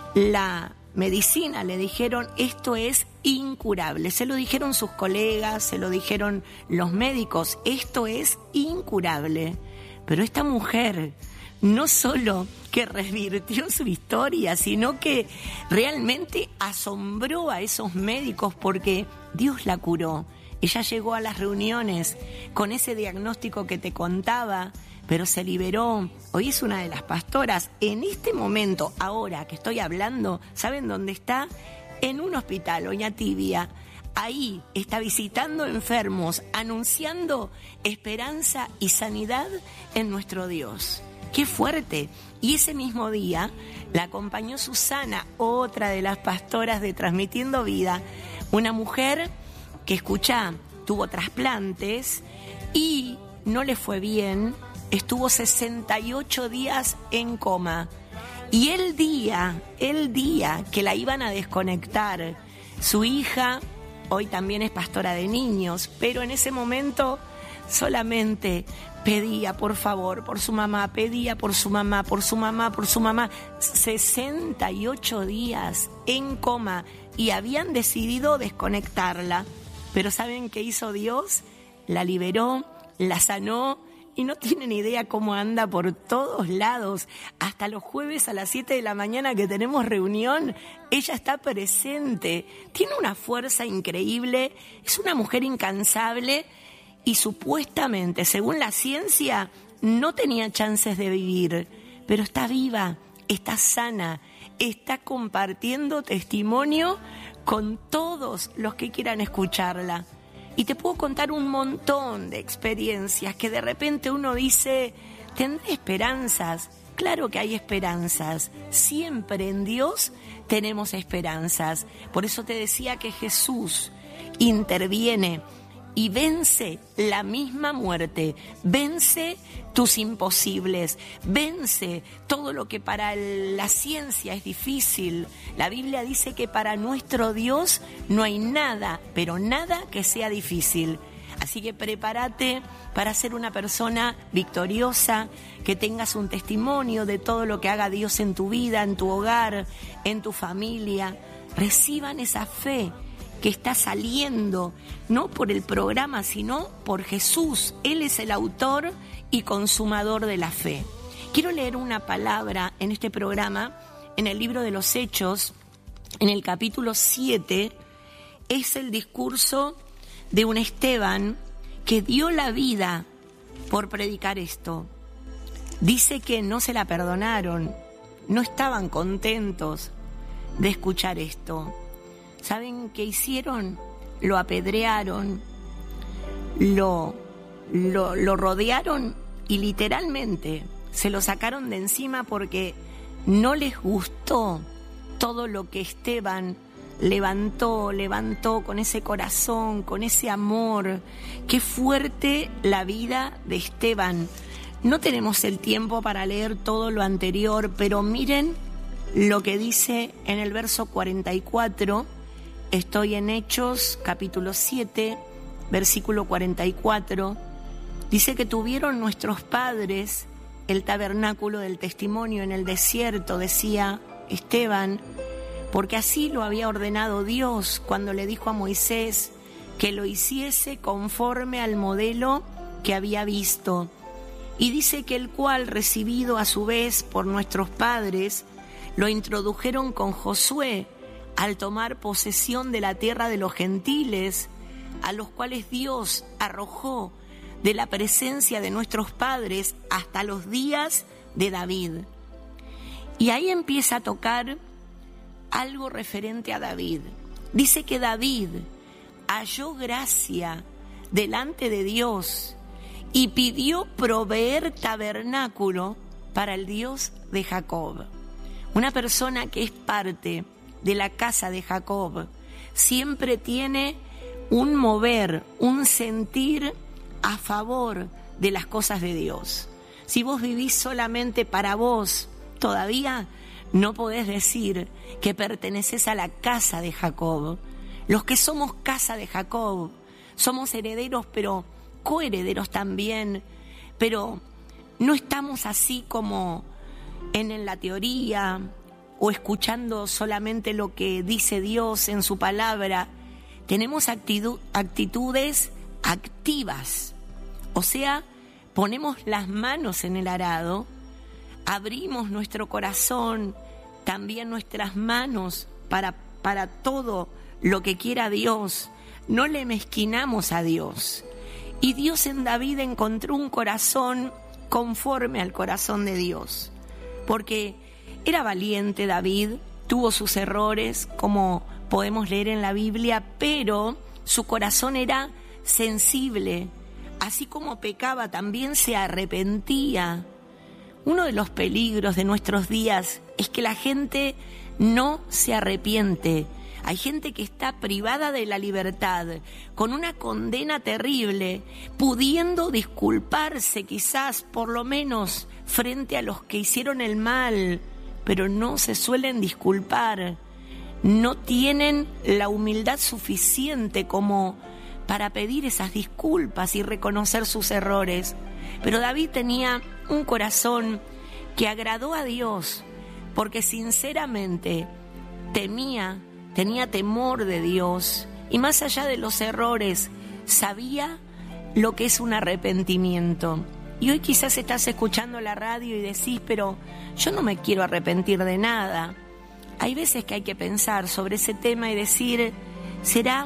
la medicina le dijeron, esto es incurable. Se lo dijeron sus colegas, se lo dijeron los médicos, esto es incurable. Pero esta mujer no solo que revirtió su historia, sino que realmente asombró a esos médicos porque Dios la curó. Ella llegó a las reuniones con ese diagnóstico que te contaba, pero se liberó. Hoy es una de las pastoras. En este momento, ahora que estoy hablando, ¿saben dónde está? En un hospital, Oñatibia. Ahí está visitando enfermos, anunciando esperanza y sanidad en nuestro Dios. ¡Qué fuerte! Y ese mismo día la acompañó Susana, otra de las pastoras de Transmitiendo Vida, una mujer que, escuchá, tuvo trasplantes y no le fue bien, estuvo 68 días en coma. Y el día que la iban a desconectar, su hija, hoy también es pastora de niños, pero en ese momento solamente pedía por favor por su mamá, pedía por su mamá, por su mamá, por su mamá. 68 días en coma y habían decidido desconectarla. Pero ¿saben qué hizo Dios? La liberó, la sanó y no tienen idea cómo anda por todos lados. Hasta los jueves a las 7 de la mañana que tenemos reunión, ella está presente. Tiene una fuerza increíble, es una mujer incansable y supuestamente, según la ciencia, no tenía chances de vivir. Pero está viva, está sana, está compartiendo testimonio con todos los que quieran escucharla. Y te puedo contar un montón de experiencias que de repente uno dice, ¿tendré esperanzas? Claro que hay esperanzas. Siempre en Dios tenemos esperanzas. Por eso te decía que Jesús interviene y vence la misma muerte, vence tus imposibles, vence todo lo que para la ciencia es difícil. La Biblia dice que para nuestro Dios no hay nada, pero nada que sea difícil. Así que prepárate para ser una persona victoriosa, que tengas un testimonio de todo lo que haga Dios en tu vida, en tu hogar, en tu familia. Reciban esa fe que está saliendo, no por el programa, sino por Jesús. Él es el autor y consumador de la fe. Quiero leer una palabra en este programa, en el libro de los Hechos, en el capítulo 7, es el discurso de un Esteban que dio la vida por predicar esto. Dice que no se la perdonaron, no estaban contentos de escuchar esto. ¿Saben qué hicieron? Lo apedrearon, lo rodearon y literalmente se lo sacaron de encima porque no les gustó todo lo que Esteban levantó con ese corazón, con ese amor. Qué fuerte la vida de Esteban. No tenemos el tiempo para leer todo lo anterior, pero miren lo que dice en el verso 44. Estoy en Hechos, capítulo 7, versículo 44. Dice que tuvieron nuestros padres el tabernáculo del testimonio en el desierto, decía Esteban, porque así lo había ordenado Dios cuando le dijo a Moisés que lo hiciese conforme al modelo que había visto. Y dice que el cual, recibido a su vez por nuestros padres, lo introdujeron con Josué, al tomar posesión de la tierra de los gentiles, a los cuales Dios arrojó de la presencia de nuestros padres hasta los días de David. Y ahí empieza a tocar algo referente a David. Dice que David halló gracia delante de Dios y pidió proveer tabernáculo para el Dios de Jacob. Una persona que es parte de la casa de Jacob siempre tiene un mover, un sentir a favor de las cosas de Dios. Si vos vivís solamente para vos, todavía no podés decir que perteneces a la casa de Jacob. Los que somos casa de Jacob somos herederos, pero coherederos también, pero no estamos así como en la teoría, o escuchando solamente lo que dice Dios en su palabra. Tenemos actitudes activas, o sea, ponemos las manos en el arado, abrimos nuestro corazón, también nuestras manos para todo lo que quiera Dios. No le mezquinamos a Dios. Y Dios en David encontró un corazón conforme al corazón de Dios, porque era valiente David, tuvo sus errores, como podemos leer en la Biblia, pero su corazón era sensible. Así como pecaba, también se arrepentía. Uno de los peligros de nuestros días es que la gente no se arrepiente. Hay gente que está privada de la libertad, con una condena terrible, pudiendo disculparse quizás por lo menos frente a los que hicieron el mal, pero no se suelen disculpar. No tienen la humildad suficiente como para pedir esas disculpas y reconocer sus errores. Pero David tenía un corazón que agradó a Dios, porque sinceramente tenía temor de Dios, y más allá de los errores, sabía lo que es un arrepentimiento. Y hoy quizás estás escuchando la radio y decís, pero yo no me quiero arrepentir de nada. Hay veces que hay que pensar sobre ese tema y decir, ¿será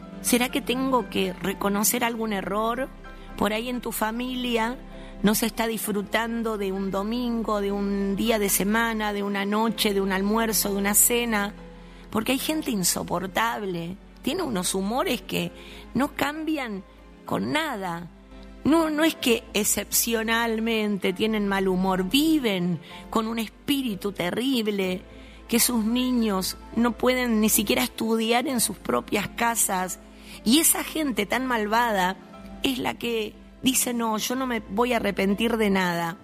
que tengo que reconocer algún error? Por ahí en tu familia no se está disfrutando de un domingo, de un día de semana, de una noche, de un almuerzo, de una cena, porque hay gente insoportable, tiene unos humores que no cambian con nada. No es que excepcionalmente tienen mal humor, viven con un espíritu terrible, que sus niños no pueden ni siquiera estudiar en sus propias casas, y esa gente tan malvada es la que dice, no, yo no me voy a arrepentir de nada.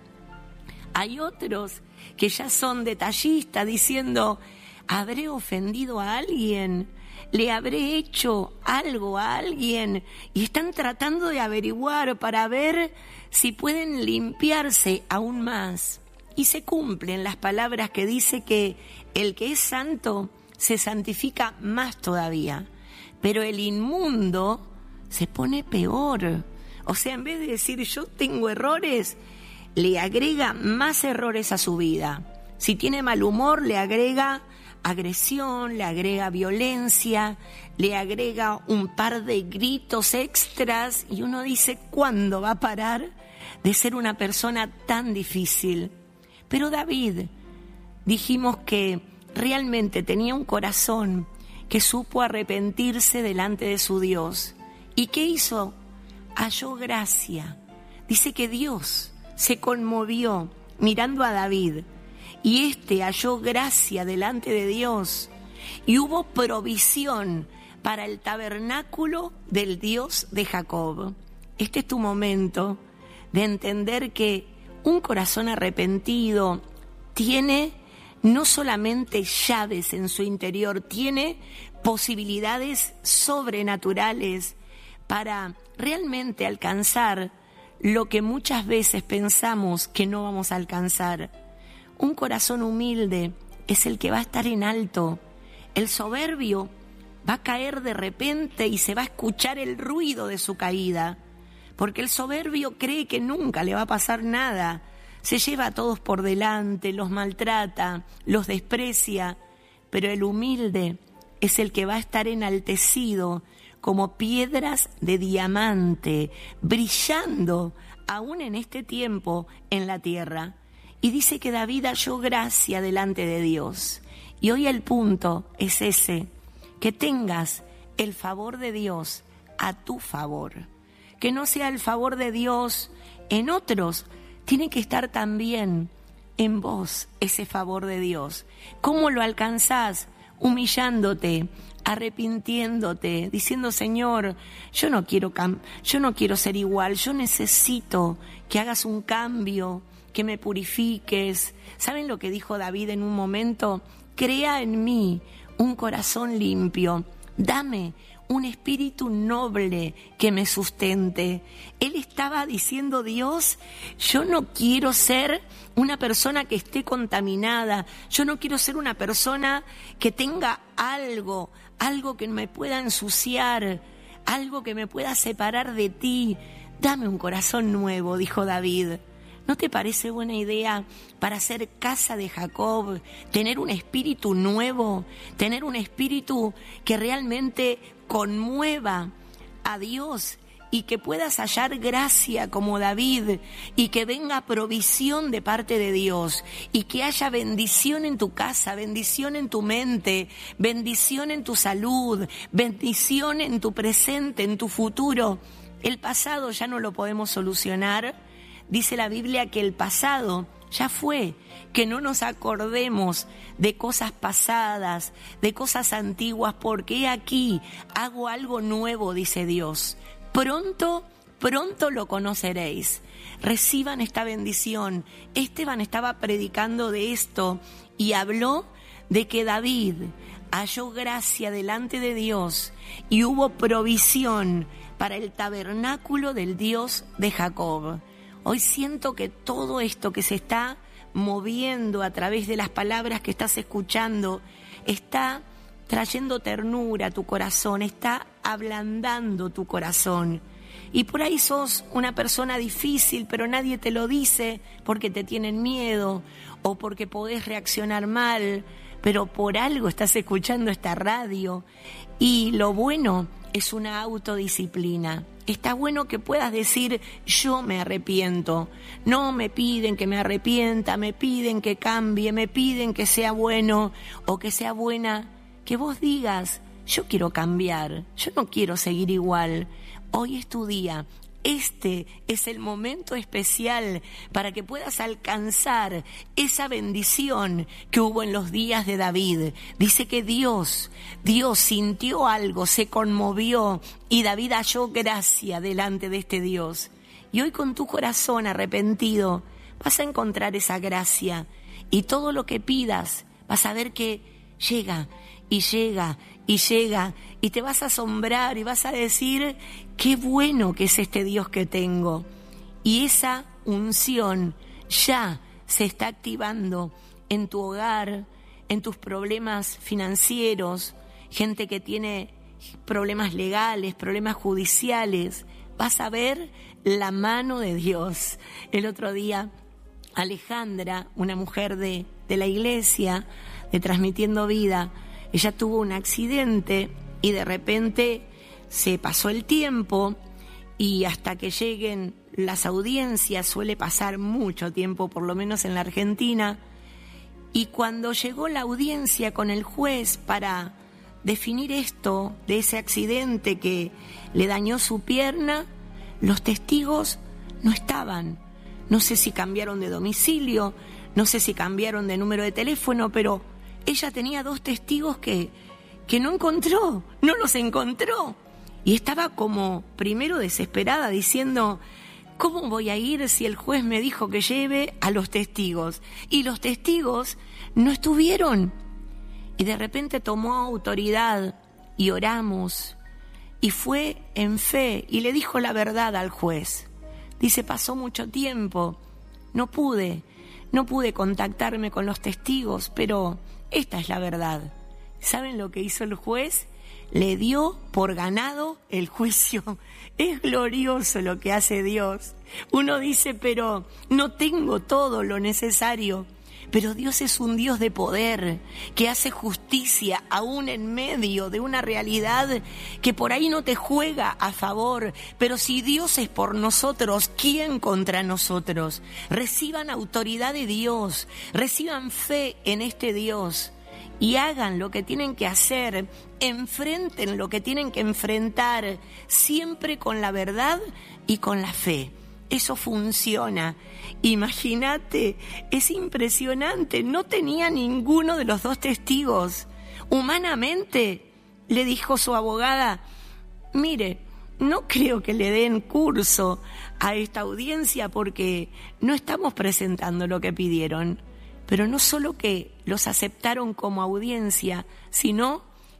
Hay otros que ya son detallistas diciendo, ¿habré ofendido a alguien? ¿Le habré hecho algo a alguien? Y están tratando de averiguar para ver si pueden limpiarse aún más. Y se cumplen las palabras que dice que el que es santo se santifica más todavía, pero el inmundo se pone peor. O sea, en vez de decir yo tengo errores, le agrega más errores a su vida. Si tiene mal humor, le agrega agresión, le agrega violencia, le agrega un par de gritos extras, y uno dice, ¿cuándo va a parar de ser una persona tan difícil? Pero David, dijimos que realmente tenía un corazón que supo arrepentirse delante de su Dios. ¿Y qué hizo? Halló gracia. Dice que Dios se conmovió mirando a David, y halló gracia delante de Dios, y hubo provisión para el tabernáculo del Dios de Jacob. Este es tu momento de entender que un corazón arrepentido tiene no solamente llaves en su interior, tiene posibilidades sobrenaturales para realmente alcanzar lo que muchas veces pensamos que no vamos a alcanzar. Un corazón humilde es el que va a estar en alto. El soberbio va a caer de repente y se va a escuchar el ruido de su caída, porque el soberbio cree que nunca le va a pasar nada. Se lleva a todos por delante, los maltrata, los desprecia, pero el humilde es el que va a estar enaltecido como piedras de diamante, brillando aún en este tiempo en la tierra. Y dice que David halló gracia delante de Dios. Y hoy el punto es ese, que tengas el favor de Dios a tu favor. Que no sea el favor de Dios en otros, tiene que estar también en vos ese favor de Dios. ¿Cómo lo alcanzás? Humillándote, arrepintiéndote, diciendo, Señor, yo no quiero ser igual, yo necesito que hagas un cambio, que me purifiques. ¿Saben lo que dijo David en un momento? Crea en mí un corazón limpio, dame un espíritu noble que me sustente. Él estaba diciendo: Dios, yo no quiero ser una persona que esté contaminada, yo no quiero ser una persona que tenga algo que me pueda ensuciar, algo que me pueda separar de ti. Dame un corazón nuevo, dijo David. ¿No te parece buena idea para ser casa de Jacob, tener un espíritu nuevo, tener un espíritu que realmente conmueva a Dios y que puedas hallar gracia como David y que venga provisión de parte de Dios y que haya bendición en tu casa, bendición en tu mente, bendición en tu salud, bendición en tu presente, en tu futuro? El pasado ya no lo podemos solucionar. Dice la Biblia que el pasado ya fue, que no nos acordemos de cosas pasadas, de cosas antiguas, porque he aquí hago algo nuevo, dice Dios. Pronto lo conoceréis. Reciban esta bendición. Esteban estaba predicando de esto y habló de que David halló gracia delante de Dios y hubo provisión para el tabernáculo del Dios de Jacob. Hoy siento que todo esto que se está moviendo a través de las palabras que estás escuchando está trayendo ternura a tu corazón, está ablandando tu corazón. Y por ahí sos una persona difícil, pero nadie te lo dice porque te tienen miedo o porque podés reaccionar mal, pero por algo estás escuchando esta radio. Y lo bueno es una autodisciplina. Está bueno que puedas decir: yo me arrepiento. No me piden que me arrepienta, me piden que cambie, me piden que sea bueno o que sea buena. Que vos digas: yo quiero cambiar, yo no quiero seguir igual. Hoy es tu día. Este es el momento especial para que puedas alcanzar esa bendición que hubo en los días de David. Dice que Dios sintió algo, se conmovió y David halló gracia delante de este Dios. Y hoy con tu corazón arrepentido vas a encontrar esa gracia y todo lo que pidas vas a ver que llega y llega y llega y te vas a asombrar y vas a decir: qué bueno que es este Dios que tengo. Y esa unción ya se está activando en tu hogar, en tus problemas financieros, gente que tiene problemas legales, problemas judiciales. Vas a ver la mano de Dios. El otro día Alejandra, una mujer de la iglesia, de Transmitiendo Vida, ella tuvo un accidente y de repente se pasó el tiempo y hasta que lleguen las audiencias suele pasar mucho tiempo, por lo menos en la Argentina. Y cuando llegó la audiencia con el juez para definir esto de ese accidente que le dañó su pierna, los testigos no estaban. No sé si cambiaron de domicilio, no sé si cambiaron de número de teléfono, pero ella tenía 2 testigos que no encontró, no los encontró. Y estaba como primero desesperada diciendo: ¿cómo voy a ir si el juez me dijo que lleve a los testigos? Y los testigos no estuvieron. Y de repente tomó autoridad y oramos. Y fue en fe y le dijo la verdad al juez. Dice: pasó mucho tiempo, no pude contactarme con los testigos, pero esta es la verdad. ¿Saben lo que hizo el juez? Le dio por ganado el juicio. Es glorioso lo que hace Dios. Uno dice: pero no tengo todo lo necesario. Pero Dios es un Dios de poder, que hace justicia aún en medio de una realidad que por ahí no te juega a favor. Pero si Dios es por nosotros, ¿quién contra nosotros? Reciban autoridad de Dios, reciban fe en este Dios y hagan lo que tienen que hacer, enfrenten lo que tienen que enfrentar, siempre con la verdad y con la fe. Eso funciona. Imagínate, es impresionante. No tenía ninguno de los 2 testigos. Humanamente, le dijo su abogada: mire, no creo que le den curso a esta audiencia porque no estamos presentando lo que pidieron. Pero no solo que los aceptaron como audiencia, sino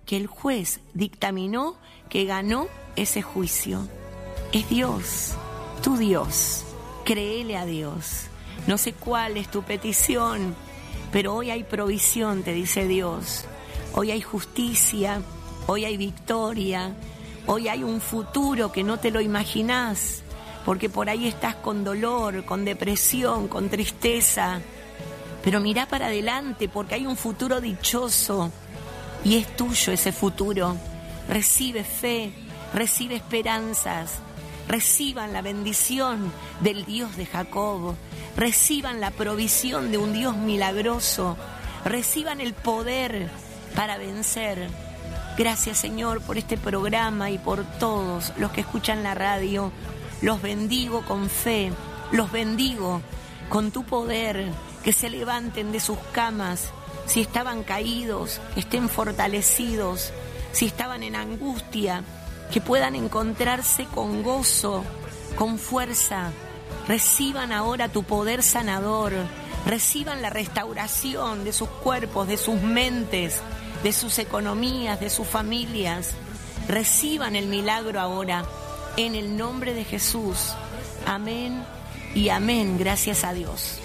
que el juez dictaminó que ganó ese juicio. Es Dios, tu Dios. Créele a Dios. No sé cuál es tu petición, pero hoy hay provisión, te dice Dios. Hoy hay justicia, hoy hay victoria, hoy hay un futuro que no te lo imaginás, porque por ahí estás con dolor, con depresión, con tristeza. Pero mirá para adelante, porque hay un futuro dichoso y es tuyo ese futuro. Recibe fe, recibe esperanzas. Reciban la bendición del Dios de Jacob, reciban la provisión de un Dios milagroso, reciban el poder para vencer. Gracias, Señor, por este programa y por todos los que escuchan la radio. Los bendigo con fe, los bendigo con tu poder, que se levanten de sus camas, si estaban caídos, que estén fortalecidos, si estaban en angustia, que puedan encontrarse con gozo, con fuerza. Reciban ahora tu poder sanador, reciban la restauración de sus cuerpos, de sus mentes, de sus economías, de sus familias. Reciban el milagro ahora, en el nombre de Jesús. Amén y amén, gracias a Dios.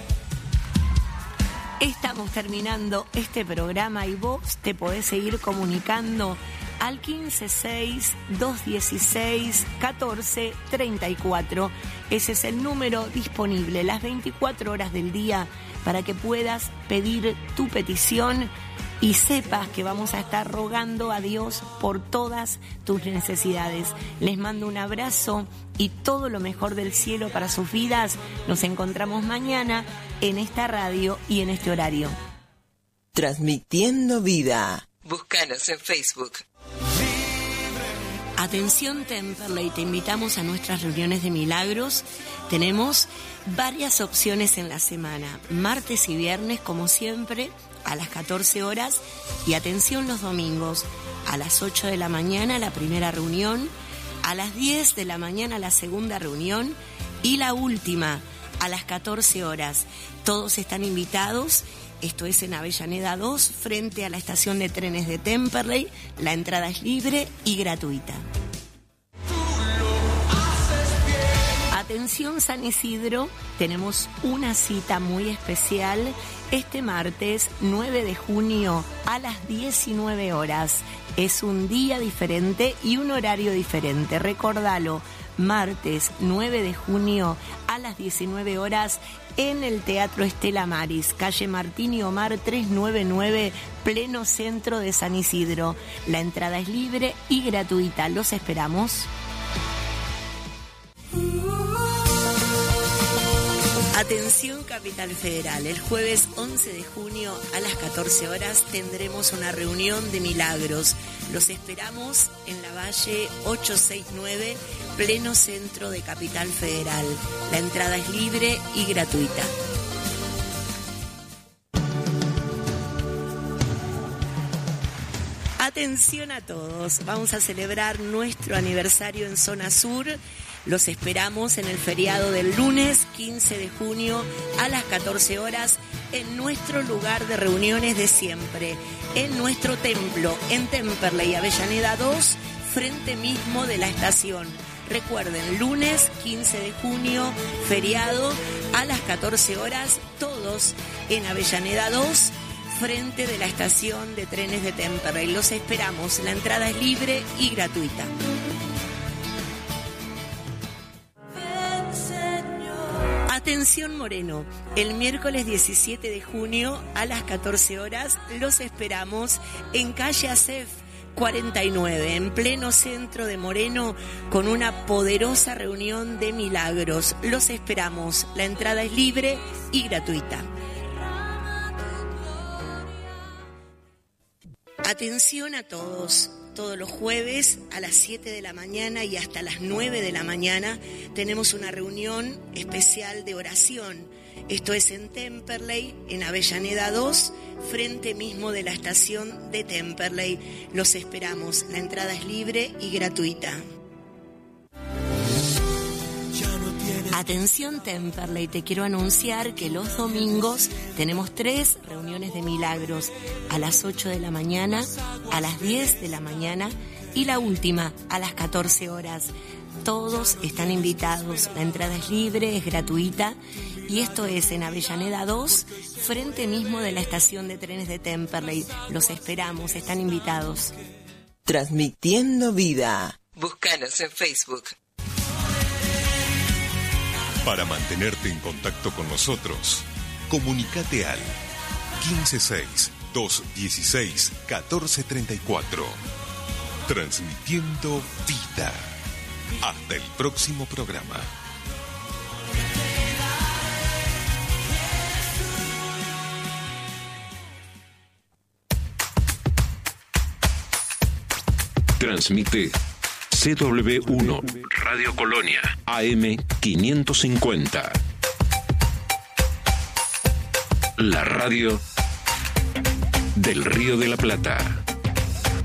Estamos terminando este programa y vos te podés seguir comunicando al 156-216-1434. Ese es el número disponible las 24 horas del día para que puedas pedir tu petición y sepas que vamos a estar rogando a Dios por todas tus necesidades. Les mando un abrazo y todo lo mejor del cielo para sus vidas. Nos encontramos mañana en esta radio y en este horario. Transmitiendo vida. Búscanos en Facebook. Atención Temperley, te invitamos a nuestras reuniones de milagros. Tenemos varias opciones en la semana, martes y viernes como siempre a las 14 horas y atención los domingos a las 8 de la mañana la primera reunión, a las 10 de la mañana la segunda reunión y la última a las 14 horas. Todos están invitados. Esto es en Avellaneda 2, frente a la estación de trenes de Temperley. La entrada es libre y gratuita. Atención San Isidro, tenemos una cita muy especial este martes 9 de junio a las 19 horas. Es un día diferente y un horario diferente, recordalo. Martes 9 de junio a las 19 horas en el Teatro Estela Maris, calle Martín y Omar 399, pleno centro de San Isidro. La entrada es libre y gratuita. Los esperamos. Atención Capital Federal, el jueves 11 de junio a las 14 horas tendremos una reunión de milagros. Los esperamos en la Valle 869, pleno centro de Capital Federal. La entrada es libre y gratuita. Atención a todos, vamos a celebrar nuestro aniversario en Zona Sur. Los esperamos en el feriado del lunes 15 de junio a las 14 horas en nuestro lugar de reuniones de siempre, en nuestro templo, en Temperley, Avellaneda 2, frente mismo de la estación. Recuerden, lunes 15 de junio, feriado, a las 14 horas, todos en Avellaneda 2, frente de la estación de trenes de Temperley. Los esperamos, la entrada es libre y gratuita. Atención Moreno, el miércoles 17 de junio a las 14 horas los esperamos en calle Acef 49, en pleno centro de Moreno, con una poderosa reunión de milagros. Los esperamos, la entrada es libre y gratuita. Atención a todos. Todos los jueves a las 7 de la mañana y hasta las 9 de la mañana tenemos una reunión especial de oración. Esto es en Temperley, en Avellaneda 2, frente mismo de la estación de Temperley. Los esperamos. La entrada es libre y gratuita. Atención Temperley, te quiero anunciar que los domingos tenemos 3 reuniones de milagros, a las 8 de la mañana, a las 10 de la mañana y la última a las 14 horas. Todos están invitados, la entrada es libre, es gratuita y esto es en Avellaneda 2, frente mismo de la estación de trenes de Temperley. Los esperamos, están invitados. Transmitiendo vida. Búscanos en Facebook. Para mantenerte en contacto con nosotros, comunícate al 156-216-1434. Transmitiendo vida. Hasta el próximo programa. Transmite CW1 Radio Colonia AM 550. La radio del Río de la Plata.